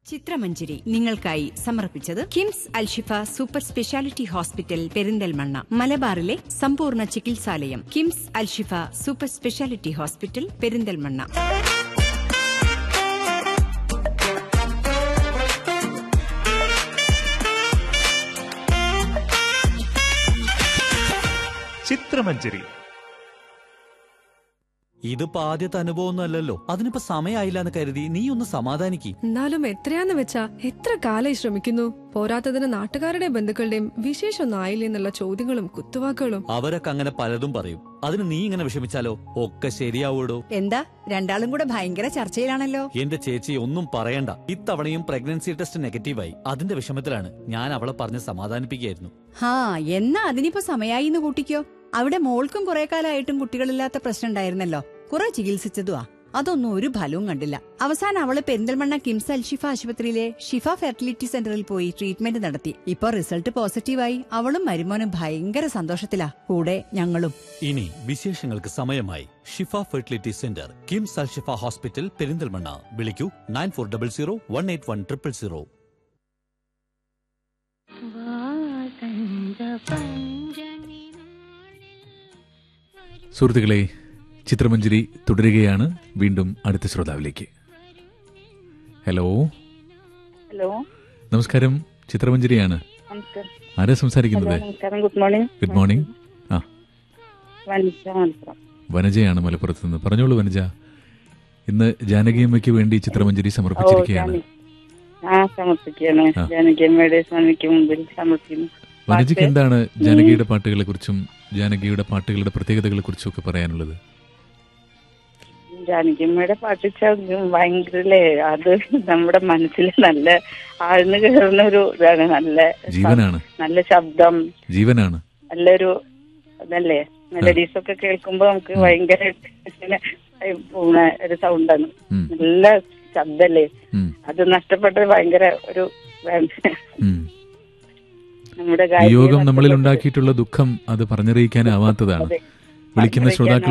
ചിത്രമഞ്ജരി നിങ്ങൾക്കായി സമർപ്പിച്ചത് KIMS Alshifa super speciality hospital Perinthalmanna, മലബാറിലെ സമ്പൂർണ്ണ ചികിത്സാലയം. KIMS Alshifa super speciality hospital Perinthalmanna. Chithramanjari. ഇതിപ്പോ ആദ്യത്തെ അനുഭവമൊന്നും അല്ലല്ലോ. അതിനിപ്പോ സമയമായില്ല എന്ന് കരുതി നീ ഒന്ന് സമാധാനിക്ക്. എന്നാലും എത്രയാന്ന് വെച്ചാ എത്ര കാലായി ശ്രമിക്കുന്നു. പോരാത്തതിന് നാട്ടുകാരുടെയും ബന്ധുക്കളുടെയും വിശേഷമൊന്നും ആയില്ലേ എന്നുള്ള ചോദ്യങ്ങളും കുത്തുവാക്കുകളും. അവരൊക്കെ അങ്ങനെ പലതും പറയും. അതിന് നീ ഇങ്ങനെ വിഷമിച്ചാലോ? ഒക്കെ ശരിയാവൂടോ. എന്താ രണ്ടാളും കൂടെ ഭയങ്കര ചർച്ചയിലാണല്ലോ. എന്റെ ചേച്ചി ഒന്നും പറയണ്ട. ഇത്തവണയും പ്രഗ്നൻസി ടെസ്റ്റ് നെഗറ്റീവായി. അതിന്റെ വിഷമത്തിലാണ്. ഞാൻ അവളെ പറഞ്ഞ് സമാധാനിപ്പിക്കുകയായിരുന്നു. എന്നാ അതിനിപ്പോ സമയായിന്ന് കൂട്ടിക്കോ. അവിടെ മോൾക്കും കുറെ കാലമായിട്ടും കുട്ടികളില്ലാത്ത പ്രശ്നം ഉണ്ടായിരുന്നല്ലോ. കുറെ ചികിത്സിച്ചതുവാ, അതൊന്നും ഒരു ഫലവും കണ്ടില്ല. അവസാനം അവള് പെരിന്തൽമണ്ണ കിംസ് അൽഷിഫ ആശുപത്രിയിലെ ഷിഫ ഫെർട്ടിലിറ്റി സെന്ററിൽ പോയി ട്രീറ്റ്മെന്റ് നടത്തി. ഇപ്പൊ റിസൾട്ട് പോസിറ്റീവായി. അവളും മരുമോനും ഭയങ്കര സന്തോഷത്തിലാ, കൂടെ ഞങ്ങളും. ഇനി വിശേഷങ്ങൾക്ക് സമയമായി. ഷിഫ fertility centre, KIMS Alshifa hospital, Perinthalmanna. വിളിക്കൂ 9400181000. സുഹൃത്തുക്കളെ, ചിത്രമഞ്ജരി തുടരുകയാണ്. വീണ്ടും അടുത്ത ശ്രോതാവിലേക്ക്. ഹലോ. നമസ്കാരം, ചിത്രമഞ്ജരിയാണ്. ആരാ സംസാരിക്കുന്നത്? Good morning. Good morning. വനജയാണ് മലപ്പുറത്ത് നിന്ന്. പറഞ്ഞോളൂ വനജ. ഇന്ന് ജാനകിയമ്മയ്ക്ക് വേണ്ടി ചിത്രമഞ്ജരി സമർപ്പിച്ചിരിക്കുകയാണ്. വനജയ്ക്ക് എന്താണ് ജാനകിയുടെ പാട്ടുകളെ കുറിച്ചും ജാനകിയുടെ പാട്ടുകളുടെ പ്രത്യേകതകളെ കുറിച്ചും ഒക്കെ പറയാനുള്ളത്? ജാനകിയമ്മയുടെ പാട്ട് ഭയങ്കര, അത് നമ്മുടെ മനസ്സിൽ നല്ല ആഴ്ന്നു കയറുന്ന ഒരു ഇതാണ്. നല്ല ജീവനാണ്, നല്ല ശബ്ദം, ജീവനാണ്, നല്ലൊരു അതല്ലേ. മെലഡീസ് ഒക്കെ കേൾക്കുമ്പോ നമുക്ക് ഭയങ്കര പോണ ഒരു സൗണ്ടാണ്. നല്ല ശബ്ദല്ലേ. അത് നഷ്ടപ്പെട്ടത് ഭയങ്കര ഒരു യോഗം നമ്മളിൽ ഉണ്ടാക്കിയിട്ടുള്ള ദുഃഖം അത് പറഞ്ഞറിയിക്കാനാവാത്തതാണ്. വിളിക്കുന്ന ശ്രോതാക്കൾ